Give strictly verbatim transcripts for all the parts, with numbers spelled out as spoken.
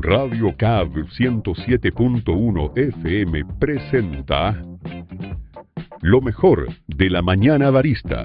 Radio C A B ciento siete punto uno F M presenta lo mejor de la mañana barista.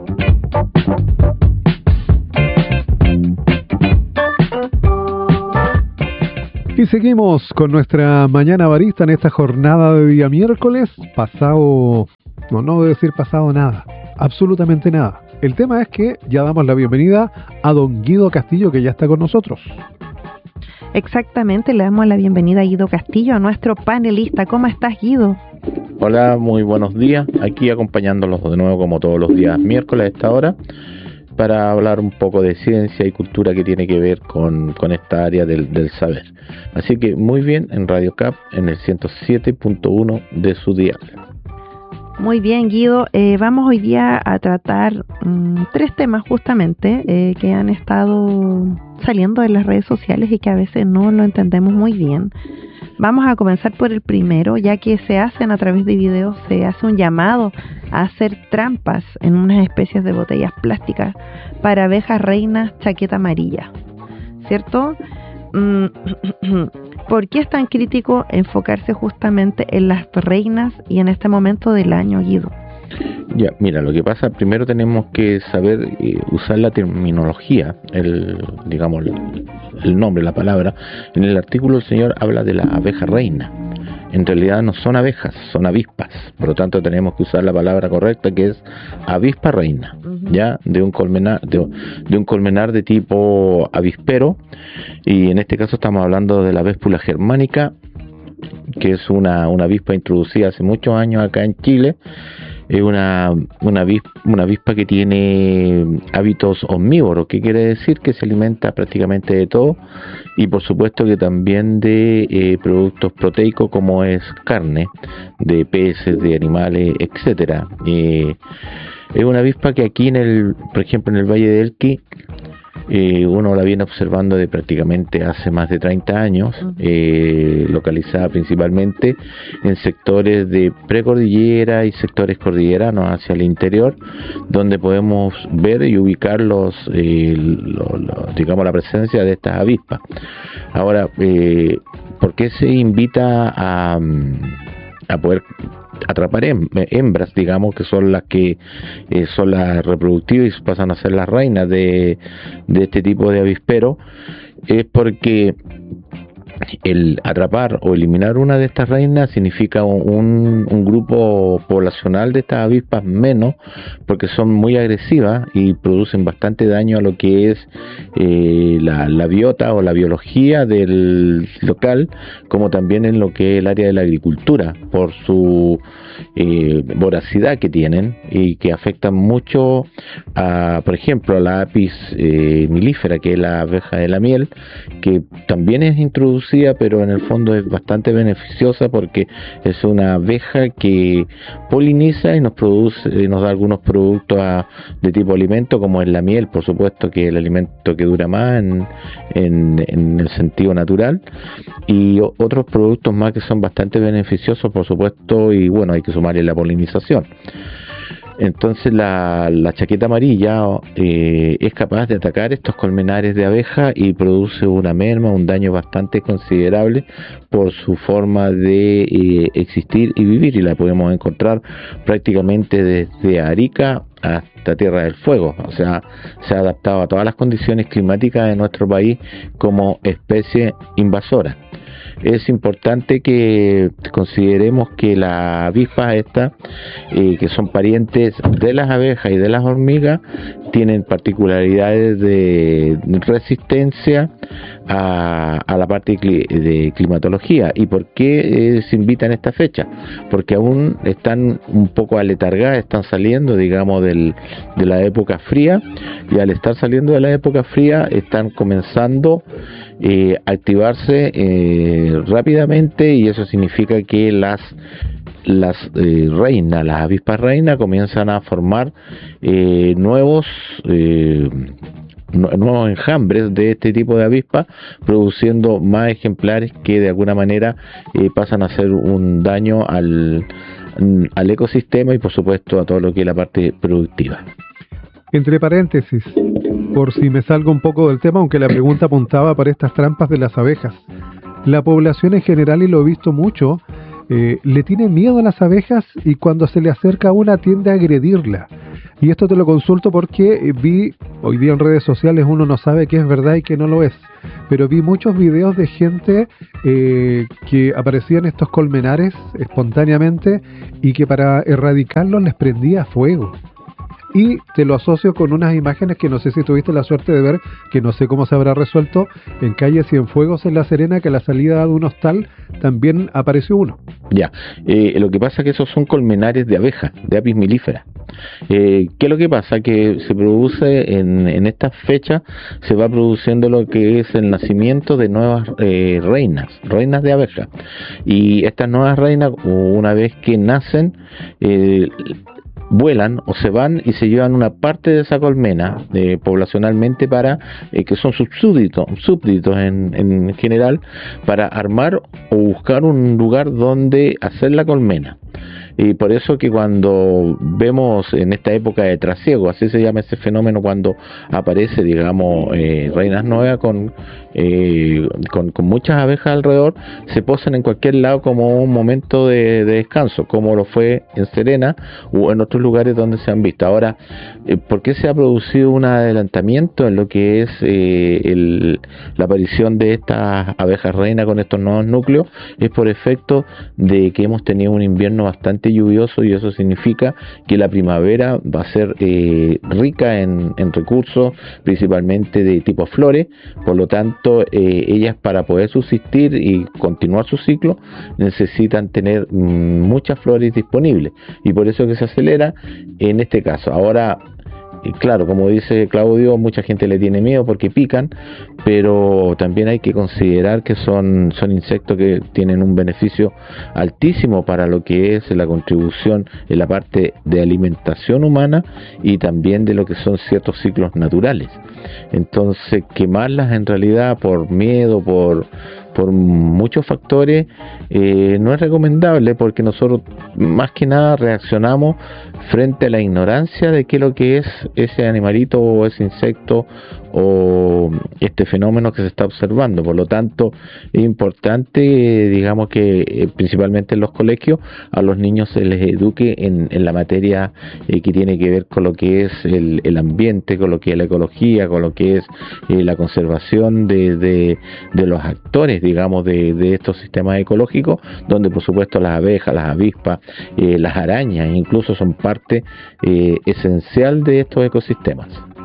Y seguimos con nuestra mañana barista en esta jornada de día miércoles, pasado, no, no voy a decir pasado nada, absolutamente nada. El tema es que ya damos la bienvenida a don Guido Castillo, que ya está con nosotros. Exactamente, le damos la bienvenida a Guido Castillo, a nuestro panelista. ¿Cómo estás, Guido? Hola, muy buenos días. Aquí acompañándolos de nuevo como todos los días miércoles a esta hora para hablar un poco de ciencia y cultura que tiene que ver con, con esta área del, del saber. Así que muy bien en Radio C A B en el ciento siete punto uno de su dial. Muy bien, Guido. Eh, vamos hoy día a tratar um, tres temas justamente eh, que han estado saliendo en las redes sociales y que a veces no lo entendemos muy bien. Vamos a comenzar por el primero, ya que se hacen a través de videos, se hace un llamado a hacer trampas en unas especies de botellas plásticas para abejas reinas chaqueta amarilla, ¿cierto? ¿Por qué es tan crítico enfocarse justamente en las reinas y en este momento del año, Guido? Ya, mira, lo que pasa, primero tenemos que saber eh, usar la terminología, el, digamos, el, el nombre, la palabra. En el artículo el señor habla de la abeja reina. En realidad no son abejas, son avispas. Por lo tanto tenemos que usar la palabra correcta, que es avispa reina, uh-huh. ya de un colmenar, de, de un colmenar de tipo avispero. Y en este caso estamos hablando de la Véspula germánica, que es una, una avispa introducida hace muchos años acá en Chile. Es una, una, avispa, una avispa que tiene hábitos omnívoros, que quiere decir que se alimenta prácticamente de todo y por supuesto que también de eh, productos proteicos como es carne, de peces, de animales, etcétera. Eh, es una avispa que aquí en el, por ejemplo en el Valle del Elqui, Eh, uno la viene observando de prácticamente hace más de treinta años, eh, localizada principalmente en sectores de precordillera y sectores cordilleranos hacia el interior, donde podemos ver y ubicar los, eh, lo, lo, digamos la presencia de estas avispas. Ahora, eh, ¿por qué se invita a, a poder atrapar hembras, digamos, que son las que eh, son las reproductivas y pasan a ser las reinas de, de este tipo de avispero? Es porque el atrapar o eliminar una de estas reinas significa un, un grupo poblacional de estas avispas menos, porque son muy agresivas y producen bastante daño a lo que es eh, la, la biota o la biología del local, como también en lo que es el área de la agricultura, por su eh, voracidad que tienen y que afectan mucho a, por ejemplo, a la apis eh, milífera, que es la abeja de la miel, que también es introducida, pero en el fondo es bastante beneficiosa porque es una abeja que poliniza y nos produce, nos da algunos productos a, de tipo alimento, como es la miel, por supuesto que el alimento que dura más en, en, en el sentido natural, y o, otros productos más que son bastante beneficiosos, por supuesto, y bueno, hay que sumarle la polinización. Entonces la, la chaqueta amarilla eh, es capaz de atacar estos colmenares de abeja y produce una merma, un daño bastante considerable por su forma de eh, existir y vivir, y la podemos encontrar prácticamente desde Arica hasta Tierra del Fuego. O sea, se ha adaptado a todas las condiciones climáticas de nuestro país como especie invasora. Es importante que consideremos que las avispas estas, eh, que son parientes de las abejas y de las hormigas, tienen particularidades de resistencia a, a la parte de climatología. ¿Y por qué eh, se invitan esta fecha? Porque aún están un poco aletargadas, están saliendo, digamos, del, de la época fría, y al estar saliendo de la época fría están comenzando eh, a activarse eh, rápidamente, y eso significa que las las eh, reinas, las avispas reinas comienzan a formar eh, nuevos eh, nuevos enjambres de este tipo de avispas, produciendo más ejemplares que de alguna manera eh, pasan a hacer un daño al, al ecosistema y por supuesto a todo lo que es la parte productiva. Entre paréntesis, por si me salgo un poco del tema, aunque la pregunta apuntaba para estas trampas de las abejas, la población en general, y lo he visto mucho, eh, le tiene miedo a las abejas y cuando se le acerca una tiende a agredirla. Y esto te lo consulto porque vi, hoy día en redes sociales uno no sabe qué es verdad y qué no lo es, pero vi muchos videos de gente eh, que aparecían estos colmenares espontáneamente y que para erradicarlos les prendía fuego. Y te lo asocio con unas imágenes que no sé si tuviste la suerte de ver, que no sé cómo se habrá resuelto, en calle Cienfuegos en La Serena, que a la salida de un hostal también apareció uno. Ya, eh, lo que pasa es que esos son colmenares de abejas, de Apis mellifera. Eh, ¿Qué es lo que pasa? Que se produce en, en estas fechas, se va produciendo lo que es el nacimiento de nuevas eh, reinas, reinas de abejas. Y estas nuevas reinas, una vez que nacen, eh, vuelan o se van y se llevan una parte de esa colmena eh, poblacionalmente para eh, que son sus súbditos, súbditos en, en general, para armar o buscar un lugar donde hacer la colmena. Y por eso que cuando vemos en esta época de trasiego, así se llama ese fenómeno, cuando aparece, digamos, eh, reinas nuevas con, eh, con, con muchas abejas alrededor, se posan en cualquier lado como un momento de, de descanso, como lo fue en Serena o en otros lugares donde se han visto. Ahora, eh, ¿por qué se ha producido un adelantamiento en lo que es eh, el, la aparición de estas abejas reinas con estos nuevos núcleos? Es por efecto de que hemos tenido un invierno bastante lluvioso, y eso significa que la primavera va a ser eh, rica en, en recursos, principalmente de tipo flores. Por lo tanto, eh, ellas, para poder subsistir y continuar su ciclo, necesitan tener mm, muchas flores disponibles, y por eso que se acelera en este caso. Ahora, y claro, como dice Claudio, mucha gente le tiene miedo porque pican, pero también hay que considerar que son, son insectos que tienen un beneficio altísimo para lo que es la contribución en la parte de alimentación humana y también de lo que son ciertos ciclos naturales. Entonces, quemarlas en realidad por miedo, por por muchos factores, eh, no es recomendable, porque nosotros más que nada reaccionamos frente a la ignorancia de qué es lo que es ese animalito o ese insecto o este fenómeno que se está observando. Por lo tanto, es importante, digamos que eh, principalmente en los colegios, a los niños se les eduque en, en la materia eh, que tiene que ver con lo que es el, el ambiente, con lo que es la ecología, con lo que es eh, la conservación de, de, de los actores, digamos, de, de estos sistemas ecológicos, donde por supuesto las abejas, las avispas, eh, las arañas incluso son parte eh, esencial de estos ecosistemas.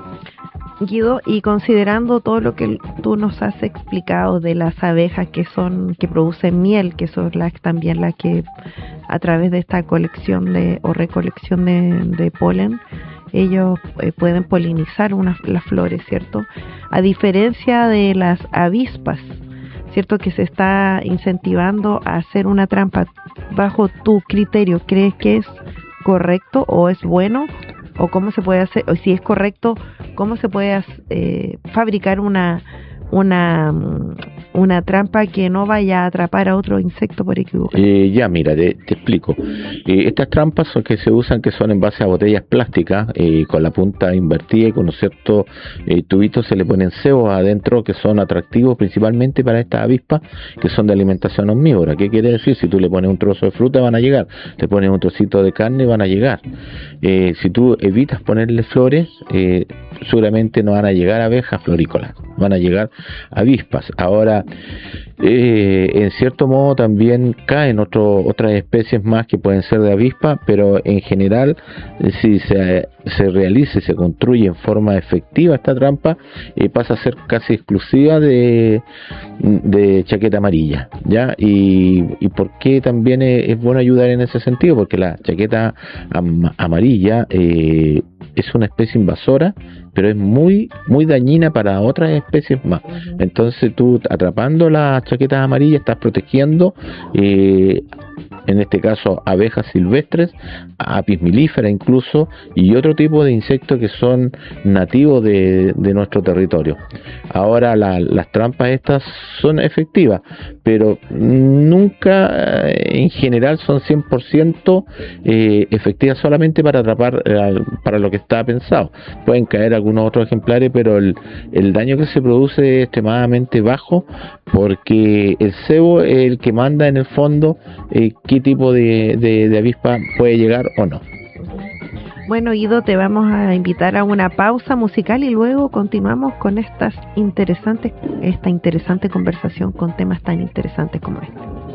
Guido, y considerando todo lo que tú nos has explicado de las abejas que son que producen miel, que son las también las que a través de esta colección de o recolección de, de polen, ellos eh, pueden polinizar unas, las flores, ¿cierto? A diferencia de las avispas, ¿cierto? Que se está incentivando a hacer una trampa. Bajo tu criterio, ¿crees que es correcto o es bueno? ¿O cómo se puede hacer? O si es correcto, ¿cómo se puede eh, fabricar una una una trampa que no vaya a atrapar a otro insecto por equivocación? Eh, ya, mira, te, te explico. Eh, estas trampas son que se usan, que son en base a botellas plásticas, eh, con la punta invertida y con unos ciertos eh, tubitos se le ponen cebos adentro que son atractivos principalmente para estas avispas que son de alimentación omnívora. ¿Qué quiere decir? Si tú le pones un trozo de fruta van a llegar, le pones un trocito de carne van a llegar. Eh, si tú evitas ponerle flores, eh, seguramente no van a llegar abejas florícolas, van a llegar avispas. Ahora, eh, en cierto modo también caen otro, otras especies más que pueden ser de avispa, pero en general, eh, si se, se realiza y se construye en forma efectiva esta trampa, eh, pasa a ser casi exclusiva de, de chaqueta amarilla, ¿ya? Y, y por qué también es, es bueno ayudar en ese sentido, porque la chaqueta am, amarilla eh, es una especie invasora, pero es muy muy dañina para otras especies más. Entonces tú, atrapando las chaquetas amarillas, estás protegiendo eh, en este caso abejas silvestres, Apis mellifera incluso, y otro tipo de insectos que son nativos de, de nuestro territorio. Ahora la, las trampas estas son efectivas, pero nunca eh, en general son cien por ciento eh, efectivas solamente para atrapar eh, para lo que está pensado. Pueden caer algunos algunos otros ejemplares, pero el, el daño que se produce es extremadamente bajo, porque el cebo es el que manda en el fondo eh, qué tipo de, de, de avispa puede llegar o no. Bueno, Guido, te vamos a invitar a una pausa musical y luego continuamos con estas interesantes, esta interesante conversación con temas tan interesantes como este.